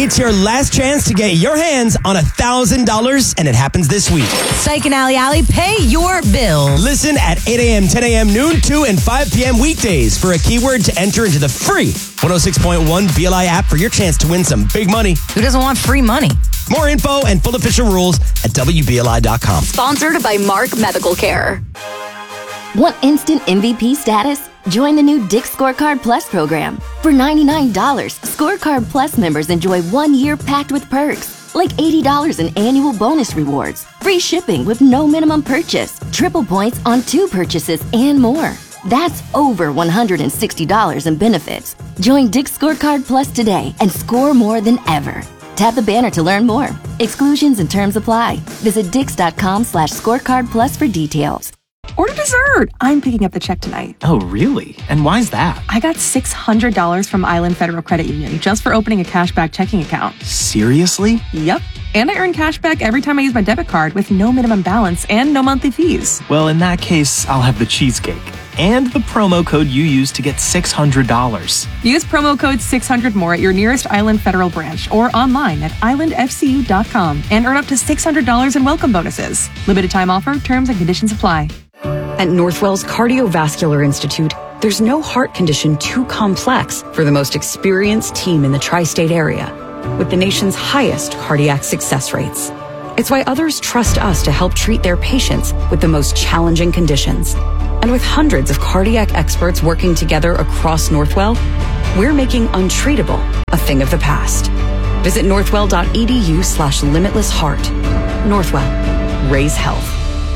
It's your last chance to get your hands on $1,000, and it happens this week. Psych and Alley, pay your bills. Listen at 8 a.m., 10 a.m., noon, 2, and 5 p.m. weekdays for a keyword to enter into the free 106.1 BLI app for your chance to win some big money. Who doesn't want free money? More info and full official rules at WBLI.com. Sponsored by Mark Medical Care. Want instant MVP status? Join the new Dick's Scorecard Plus program. For $99, Scorecard Plus members enjoy 1 year packed with perks, like $80 in annual bonus rewards, free shipping with no minimum purchase, triple points on 2 purchases, and more. That's over $160 in benefits. Join Dick's Scorecard Plus today and score more than ever. Tap the banner to learn more. Exclusions and terms apply. Visit dix.com/scorecard plus for details. Order dessert! I'm picking up the check tonight. Oh, really? And why's that? I got $600 from Island Federal Credit Union just for opening a cashback checking account. Seriously? Yep. And I earn cashback every time I use my debit card with no minimum balance and no monthly fees. Well, in that case, I'll have the cheesecake. And the promo code you used to get $600. Use promo code 600MORE at your nearest Island Federal branch or online at islandfcu.com and earn up to $600 in welcome bonuses. Limited time offer, terms and conditions apply. At Northwell's Cardiovascular Institute, there's no heart condition too complex for the most experienced team in the tri-state area, with the nation's highest cardiac success rates. It's why others trust us to help treat their patients with the most challenging conditions. And with hundreds of cardiac experts working together across Northwell, we're making untreatable a thing of the past. Visit northwell.edu/limitlessheart. Northwell. Raise health.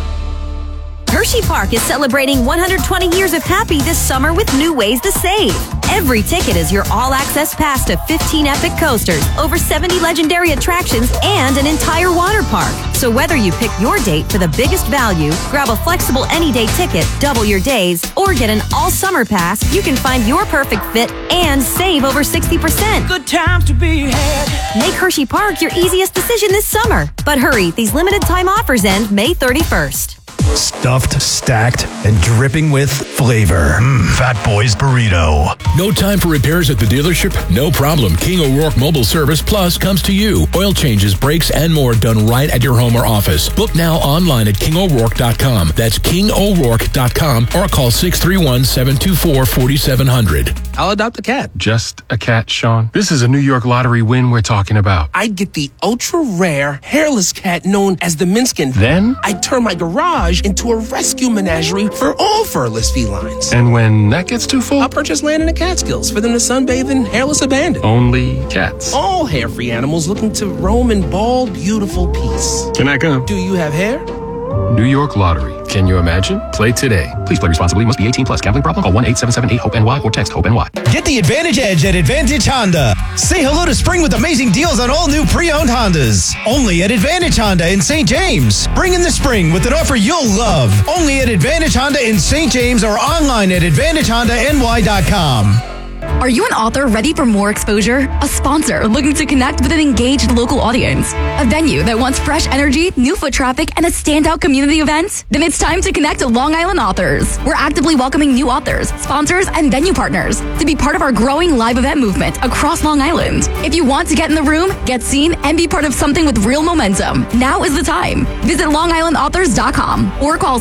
Hershey Park is celebrating 120 years of happy this summer with new ways to save. Every ticket is your all-access pass to 15 epic coasters, over 70 legendary attractions, and an entire water park. So whether you pick your date for the biggest value, grab a flexible any-day ticket, double your days, or get an all-summer pass, you can find your perfect fit and save over 60%. Good times to be had. Make Hershey Park your easiest decision this summer. But hurry, these limited time offers end May 31st. Stuffed, stacked, and dripping with flavor. Fat Boy's Burrito. No time for repairs at the dealership? No problem. King O'Rourke Mobile Service Plus comes to you. Oil changes, brakes, and more done right at your home or office. Book now online at kingo'rourke.com. That's kingo'rourke.com or call 631-724-4700. I'll adopt a cat. Just a cat, Sean? This is a New York lottery win we're talking about. I'd get the ultra-rare, hairless cat known as the Minskin. Then? I'd turn my garage into a rescue menagerie for all furless felines. And when that gets too full? I'll purchase land in the Catskills for them to sunbathe in hairless abandon. Only cats. All hair-free animals looking to roam in bald, beautiful peace. Can I come? Do you have hair? New York Lottery. Can you imagine? Play today. Please play responsibly. Must be 18 plus. Gambling problem? Call 1-877-8-HOPE-NY or text HOPE-NY. Get the Advantage Edge at Advantage Honda. Say hello to spring with amazing deals on all new pre-owned Hondas. Only at Advantage Honda in St. James. Bring in the spring with an offer you'll love. Only at Advantage Honda in St. James or online at AdvantageHondaNY.com. Are you an author ready for more exposure? A sponsor looking to connect with an engaged local audience? A venue that wants fresh energy, new foot traffic, and a standout community event? Then it's time to connect to Long Island Authors. We're actively welcoming new authors, sponsors, and venue partners to be part of our growing live event movement across Long Island. If you want to get in the room, get seen, and be part of something with real momentum, now is the time. Visit LongIslandAuthors.com or call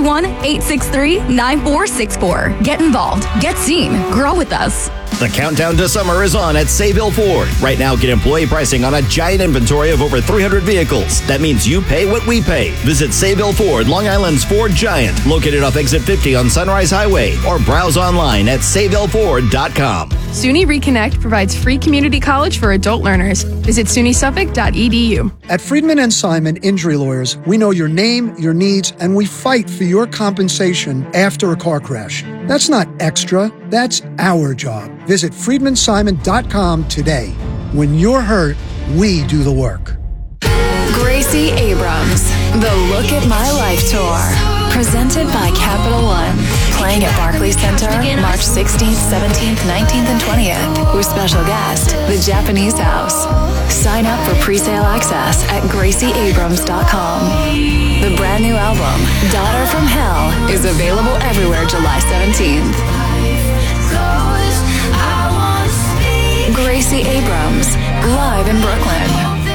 631-863-9464. Get involved, get seen, grow with us. The countdown to summer is on at Sayville Ford. Right now, get employee pricing on a giant inventory of over 300 vehicles. That means you pay what we pay. Visit Sayville Ford, Long Island's Ford Giant, located off Exit 50 on Sunrise Highway, or browse online at SayvilleFord.com. SUNY Reconnect provides free community college for adult learners. Visit SUNYSuffolk.edu. At Friedman & Simon Injury Lawyers, we know your name, your needs, and we fight for your compensation after a car crash. That's not extra, that's our job. Visit FriedmanSimon.com today. When you're hurt, we do the work. Gracie Abrams, The Look at My Life Tour. Presented by Capital One. Playing at Barclays Center March 16th, 17th, 19th, and 20th. With special guest, the Japanese House. Sign up for pre-sale access at GracieAbrams.com. The brand new album, Daughter from Hell, is available everywhere July 17th. Gracie Abrams, live in Brooklyn.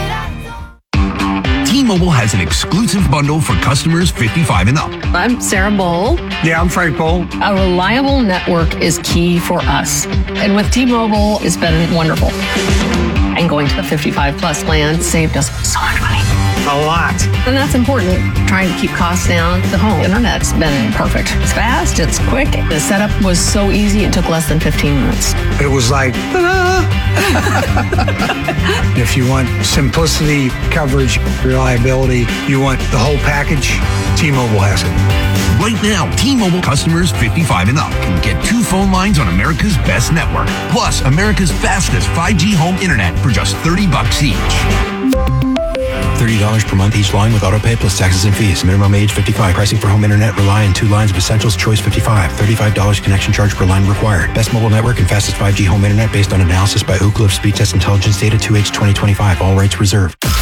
T-Mobile has an exclusive bundle for customers 55 and up. I'm Sarah Bowl. Yeah, I'm Frank Bowl. A reliable network is key for us. And with T-Mobile, it's been wonderful. And going to the 55 plus plan saved us so much money. A lot. And that's important. Trying to keep costs down. The home internet's been perfect. It's fast, it's quick. The setup was so easy, it took less than 15 minutes. It was like, ta-da! If you want simplicity, coverage, reliability, you want the whole package, T-Mobile has it. Right now, T-Mobile customers 55 and up can get 2 phone lines on America's best network, plus America's fastest 5G home internet for just $30 each. $30 per month each line with autopay plus taxes and fees. Minimum age 55. Pricing for home internet rely on 2 lines of Essentials Choice 55. $35 connection charge per line required. Best mobile network and fastest 5G home internet based on analysis by Ookla of Speed Test Intelligence Data 2H 2025. All rights reserved.